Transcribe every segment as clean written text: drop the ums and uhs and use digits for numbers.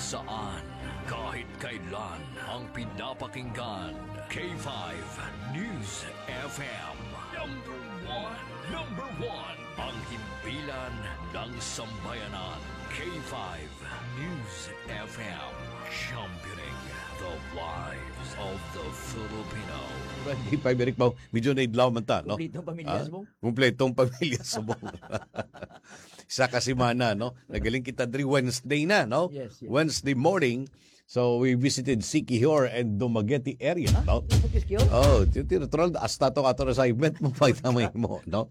saan, kahit kailan, ang pinapakinggan. K5 News FM. Number one, ang himpilan ng sambayanan. K5 News FM. Championing the lives of the Filipino. Hindi pa, Eric Pao. Medyo naidlaw man ta, no? Kumpletong pamilya subong. Kumpletong pamilya subong. Sa kasimana, no? Nagaling kita Wednesday na, no? Yes. Wednesday morning. So, we visited Siquijor and Dumaguete area, no? Oh. Natural, hasta to assignment mo, pagtamay mo, no?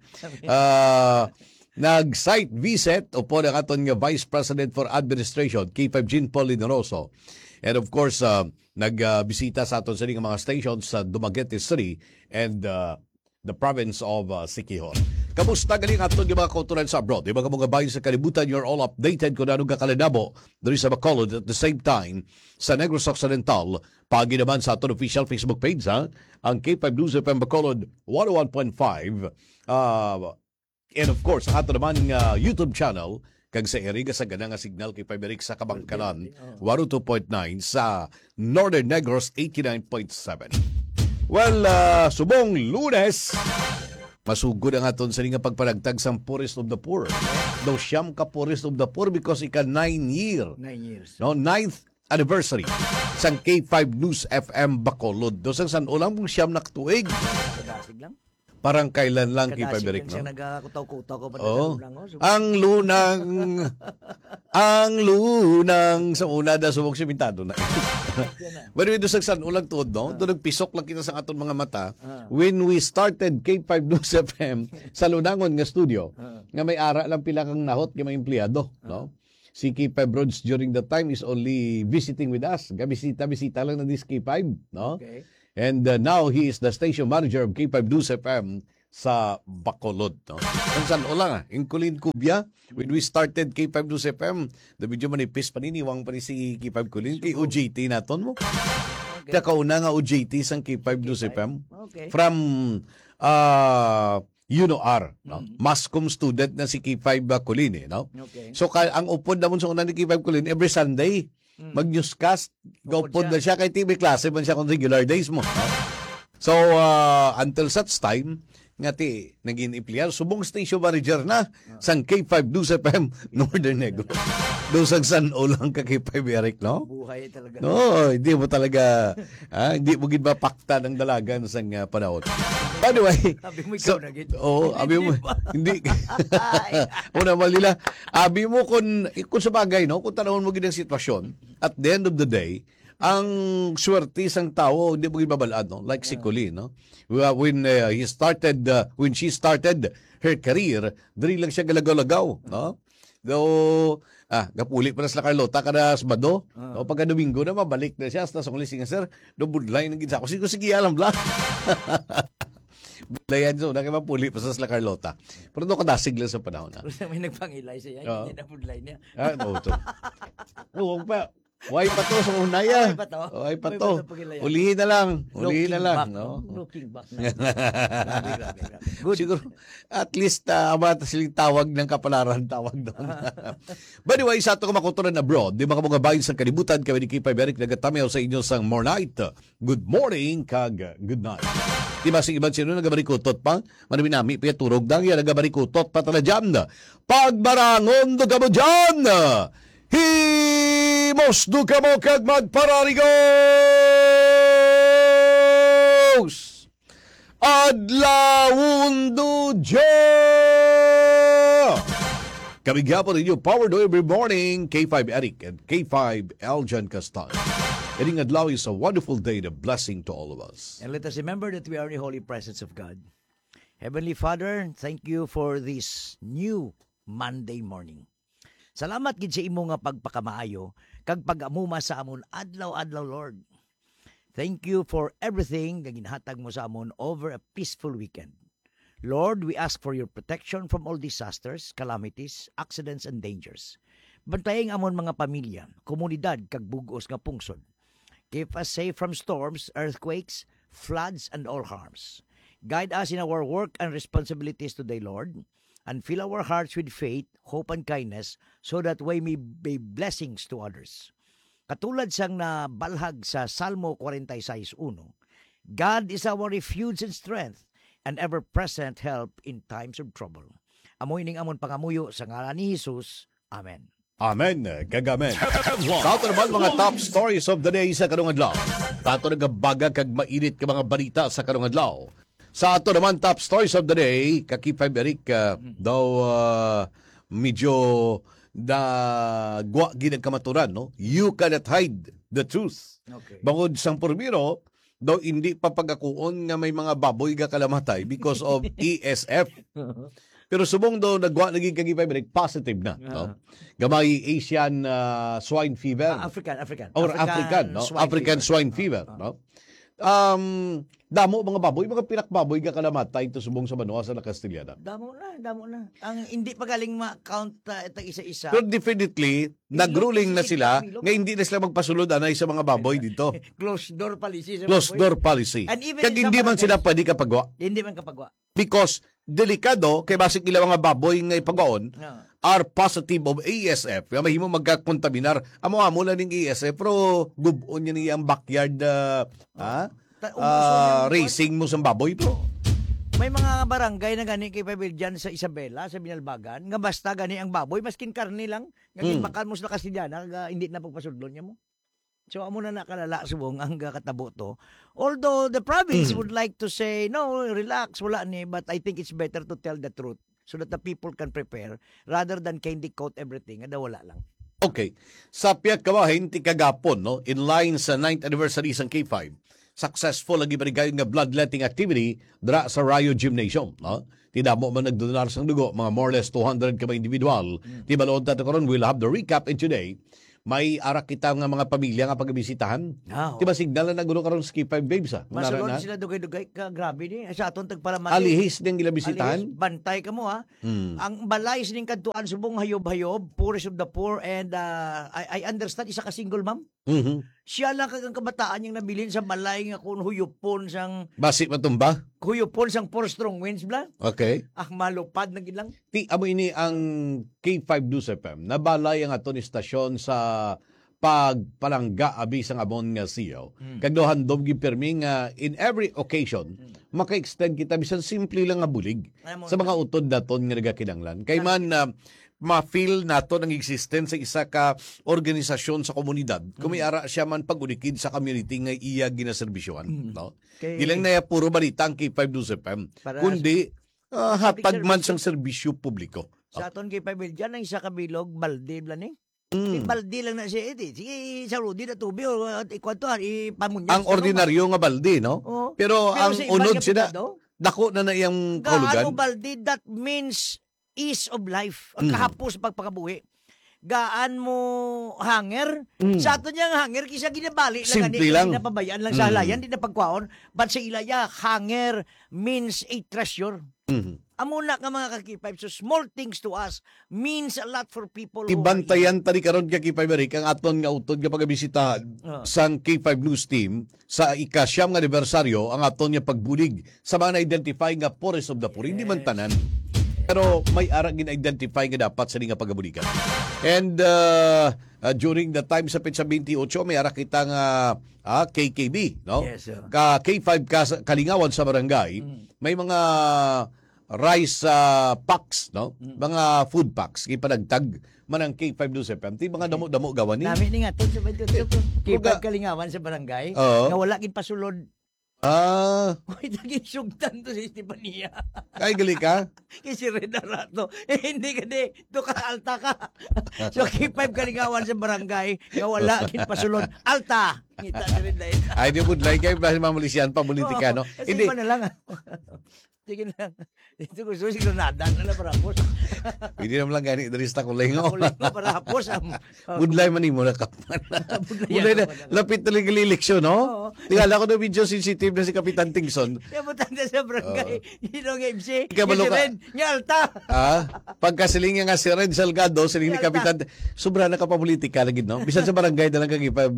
Nag-site visit upo ng aton nga Vice President for Administration, K5 Jean Paul Linoroso. And of course, nagbisita sa aton sa mga stations sa Dumaguete City and the province of Siquijor. Kamusta galing aton yung mga kautulan sa abroad? Yung mga bayan sa kalibutan, you're all updated kung anong kakalinabo dari sa Bacolod at the same time sa Negros Occidental. Pagi naman sa aton official Facebook page, ha? Ang K5 News FM Bacolod 101.5. And of course, ato naman YouTube channel kag sa Eriga sa ganang signal kay Paberic sa Kabangkalan 102.9 sa Northern Negros 89.7. Well, subong Lunes, masugod ang aton sa nga pagpanagtag sa Poorest of the Poor. Daw siyam ka Poorest of the Poor because ika 9 years. No, 9th anniversary sang K5 News FM Bacolod. Daw sang ulang mong siyam naktuig. Kadasig lang. Parang kailan lang kay Paberic, no? Siya nagkakutaw-kutaw ko pa lang. Ang lunang sa una da subok simentado na. But we do sa ulang tuod, no? Doon nagpisok lang kita sa aton mga mata. When we started K5 News FM sa Lunangon nga studio, nga may ara lang pila kang nahot nga mga empleyado, no? Si K5 Roads during the time is only visiting with us. Bisita lang na this K5, no? Okay. And now he is the station manager of K5 News FM sa Bacolod. No? Ang san ulang, Inkulin Kubya, when we started K5 News FM, the medyo manipis paniniwang pa ni si K5 Kulin, kay OJT naton mo. Okay. Kauna nga OJT sang K5 News FM. Okay. From UNOR, no? Mascom student na si K5 Kulin, no? Okay. So ang upod naman sa una ni K5 Kulin every Sunday. Mag-newscast, gaupod na siya kay TV klase man siya kung regular days mo. No? So, until such time, ngati, naging empleyado, subong station manager na sang K5 News FM Northern Negros. Doon sang San Ulang ka K5 Eric, no? Buhay talaga. No, hindi mo talaga, hindi mo gid mapakta ng dalagan sang panahon. By the way, Abi mo ikaw na gito. abi mo, hindi. Una malila, abi mo kung sa bagay, no? Kung tanawon mo gid ang sitwasyon, at the end of the day, ang swerte sang tao, hindi mo gid babalad, no? Like si Colleen, no? When when she started her career, diri lang siya galagaw-lagaw, no? Though, gapuli pa na sa Carlota kada Sabado. O pagka Domingo na, mabalik na siya. Hasta sa kulising, sir, no budlay ng ginsa ko. Sige, alam lang. Budlayan so, nakipapuli pa sa Carlota. Pero doon kadasig lang sa panahon. May nagpangilay siya, hindi na budlay niya. No, to. Huwag pa. Why pa to sa unaya? Why pa to? Ulihin na lang. No? Looking back na. Grabe. Good. Siguro, at least, mata silang tawag ng kapalaran, tawag doon. By the way, sa ito kumakuturan abroad, di mga bayan sa kalibutan, kami ni K5 Eric, nagatamayaw sa inyo sang more night. Good morning, kag good night. Di ba si iban sino nagabarikutot pa? Manaminami, piya turog dang yan, nagabarikutot pa tala dyan. Pagbarangon do ka mo dyan! Himos do ka mo kag magpararigos! Adlawon do dyan! Kami gapon ninyo, Power Do every morning, K5 Eric and K5 Eljan Castan. Heading adlaw is a wonderful day, a blessing to all of us. And let us remember that we are in the holy presence of God. Heavenly Father, thank you for this new Monday morning. Salamat gid sa imo nga pagpakamaayo kag pag-amuma sa amon adlaw-adlaw, Lord. Thank you for everything nga ginhatag mo sa amon over a peaceful weekend. Lord, we ask for your protection from all disasters, calamities, accidents, and dangers. Bantayan amon mga pamilya, komunidad, kag bugos nga pungsod. Keep us safe from storms, earthquakes, floods, and all harms. Guide us in our work and responsibilities today, Lord, and fill our hearts with faith, hope, and kindness so that we may be blessings to others. Katulad siyang nabalhag sa Salmo 46:1, God is our refuge and strength, and ever-present help in times of trouble. Amoy ning amon pangamuyo sa ngalan ni Jesus. Amen. Amen. Gagamen. Sa ato naman mga top stories of the day sa karong adlaw. Sa ato nagabaga kag mainit ka mga balita sa karong adlaw. Sa ato naman top stories of the day, kakipay Eric daw medyo na gwa ginag kamaturan, no? You cannot hide the truth. Okay. Bangod sang pormiro, daw hindi pa pagakuon nga may mga baboy ga kalamatay because of ESF. Pero subong daw nagwa naging kagipay positive na, no? Gamay Asian swine fever. African. Or African, no? African swine fever, no? Damo mga baboy, mga pinakbaboy ga kalamatay to subong sa Banua sa Castillana. Damo na. Ang hindi pa galing ma-count itang isa-isa. Pero definitely, nagruling na sila nga hindi na sila magpasulod anay sa mga baboy dito. Closed door policy. Closed door policy. And even Kag in hindi some man sila barangay, pwede kapagwa. Hindi man kapagwa. Because delikado kay basig ila mga baboy nga ipagaon No. are positive of ASF. Kaya mahimo magkakontaminar. Amo lang ning ASF pero gubon niya niya ang backyard racing mo sa baboy po. May mga barangay na gani kay Pabil dyan sa Isabela, sa Binalbagan, nga basta gani ang baboy, maskin karni lang, nga makan mo sa Kastillana, hindi na pagpasudlon niya mo. So, amo na nakalala subong ang katabo to. Although the province would like to say, no, relax, wala ni, but I think it's better to tell the truth so that the people can prepare rather than candy coat everything, nga wala lang. Okay. Sa Piat Kawahin, tikagapon, no? In line sa 9th anniversary sa K5, successful lagi barigayon nga bloodletting activity dra sa Rio Gymnasium, no? Tidamo man nagdonar sang dugo, mga more or less 200 ka mga individual. Di balood tayo karon, we'll have the recap in today. May arak kita nga mga pamilya nga pagbisitahan. Diba signal na nagulo karon Skip 5 Babes Masulod sila dugay-dugay ka grabe ni sa aton tagparamat. Alihis din gila bisitahan. Bantay ka mo ha. Ang balay sining kadtuan subong hayob-hayob, poorest of the poor, and I understand isa ka single mom. Siya lang kagang kabataan yung nabilin sa balay nga kun huyupon sang basi matumba. Huyupon sang 4 strong winds bla. Okay. Malupad na gilang. Ti amo ini ang K5 News FM. Nabalay ang aton istasyon sa pagpalangga abi sang amon nga siyo. Kag handom gi permi nga in every occasion maka-extend kita bisan simple lang nga bulig sa mga utod daton nga nagakinanglan. Kay man ma-feel nato ang existence sa isa ka organisasyon sa komunidad kung may ara siya man pag-unikid sa community nga iya ginaserbisyohan, no? Di lang na puro balita ang K5 News FM, kundi hatag man sang serbisyo publiko. Sa aton K5 dyan ang isa ka bilog balde bla ni. Balde lang na siya iti. Sige, sa Rudy na tubig o ikwanto ipamunyas. Ang ordinaryo nga balde, no? Pero ang unod sila dako na iyang kahulugan. Gaano balde, that means ease of life. Ang kahapos sa pagpakabuhi. Gaan mo hanger. Sa ato niyang hanger, kisa ginabali lang. Simple lang. Ginapabayaan lang sa halayan, di na pagkwaon. But sa ilaya, hanger means a treasure. Amo na ka mga kakipay. So small things to us means a lot for people. Ibantayan tani karon ka K5 Eric ang aton nga utod nga pagabisitahan sang K5 News team sa ika-9 nga anibersaryo ang aton nga pagbulig sa mga na-identify nga poorest of the poor. Hindi man tanan. Pero may ara gin-identify nga dapat sa nga pagabuligan. And during the time sa Petsa 28, may ara kita nga KKB, no? Yes, sir. K5 Kalingawan sa barangay, may mga rice packs, no? Mga food packs ipanagtag man ang K5 News FM. Ti mga damo-damo gawan ni. Dami ni nga to sa K5 Kalingawan sa barangay nga wala gid pasulod. Uy, naging sugtan to si Estefania. Kay gali ka? Kasi Red Arato. Hindi ka di. Ito ka, alta ka. So, K5 Kalingawan sa barangay nga wala gid pasulod. Alta! Ngita si Red Arato. Ay, di would like kayo mamulisyan pa politikano. Hindi. Sige na lang. Sige lang. Ito gusto si Granada na lang para hapos. Hindi naman lang gani dari sa kulingo. Kulingo para hapos. Budlay man mo na kapan. Budlay na lapit na legal election, no? Tingala ko na video sensitive na si Kapitan Tingson. Kaya mo tanda sa barangay. Ginong MC. Kabalo ka. Nga alta. Pagkasiling nga si Red Salgado, siling ni Kapitan, sobra na kapapolitika lagi, no? Bisan sa barangay na lang kagipab,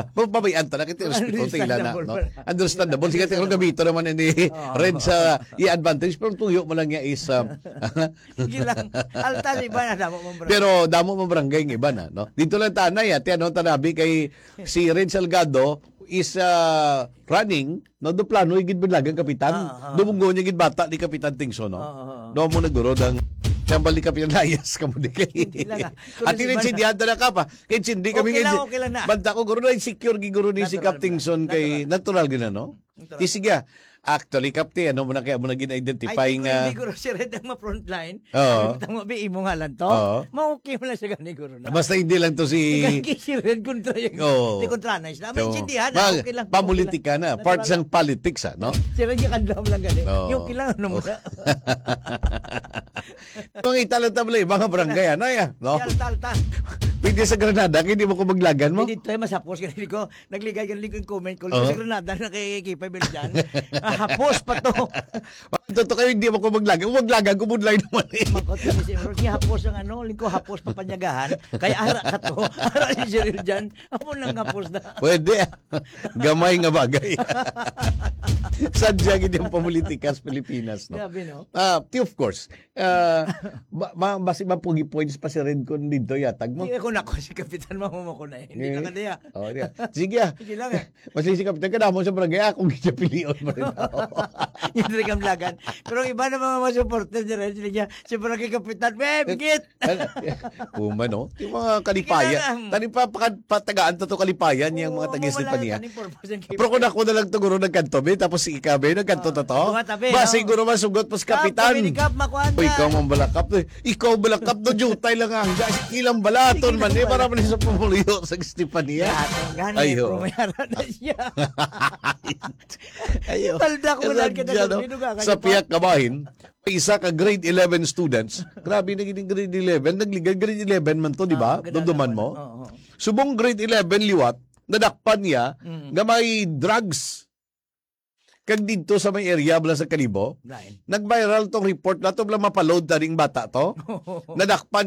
pabayaan ta na kita respeto tila na, no? Understandable. Sige tingnan gamito naman ni Red sa advantage pero tuyo mo lang niya is Sige lang. Alta iba na damo mo bro. pero damo mo barangay ng iba na, no? Dito lang tanay ati ano tanabi kay si Red Salgado is running no do plano igid bilagang kapitan. Dumunggo niya gid bata ni Kapitan Tingso, no? Do mo naguro dang Siyambal ni Kapitan Layas ka mo di kay. lang. At ininsindihan na ka pa. Kaya hindi kami Okay lang na. Banta ko guro na insecure giguro ni si Natural Captain Son kay natural gina, no? Di sige. Actually, Captain, ano mo na kaya mo na gina-identify Ay, nga. siguro si Red ang ma-frontline. Oo. Tama ba, imo nga lang to. Oo. Ma-okay mo lang siya ganiguro na. Basta hindi lang to si... Kaya si Red kontra yung... Oo. Di kontra na. Isla, So, maintindihan na. Okay lang. pamulitika na. Parts ng politics, no? Si Red yung kandam lang gani. Oo. Yung kailangan ano mo na. Mga italan-tabla, mga barangay, ano ya? No? Alta. Pwede sa Granada, hindi mo ko maglagan mo? Hindi tayo masapos. Ganito ko, nagligay ganito yung comment ko. Oo. Sa Granada, nakikipa bil dyan. Hapos pa to. Totoo kayo, hindi mo ko maglagan. Kung maglagan, kumudlay naman eh. Makot kami si Emerald. Niya hapos ang ano, lingko hapos papanyagahan. Kaya ara ka to. Ara si Cyril dyan. Ako nang hapos na. Pwede. Gamay nga bagay. Sadya gid yung pamulitika sa Pilipinas, no? Grabe, no? Of course. Basi mapugi points pa si Red Con dito yatag mo. Hindi ako nako si Kapitan Mamamo ko na eh. Hindi na kadaya. Oh, yeah. Sige. Sige lang eh. Mas si Kapitan ka mo sa barangay akong gipilion mo rin ako. Yung talagang lagan. Pero ang iba na mga supporter niya rin, sila niya, si Barangay Kapitan, bigit! Uma, no? Yung mga kalipayan. Tani pa patagaan to kalipayan yung mga tagis ni Pania. Pero kung ako na lang to guro nagkanto be, tapos si Ikabe nagkanto to to. Ba siguro masugot pas Kapitan. Uy, ikaw mong balakap. Ikaw balakap do jutay lang ang ilang balaton man eh para man sa pumuliyo sa Estefania. Ayo. Na siya. Ayo. Talda ko lang kita sa piyak kabahin, isa ka grade 11 students. Grabe naging grade 11, nagligay grade 11 man to, di ba? Dumduman mo. Subong grade 11 liwat, nadakpan niya nga may drugs. Kag dito sa may area bala sa Kalibo, nag-viral tong report na to bala mapaload na ring bata to. Nadakpan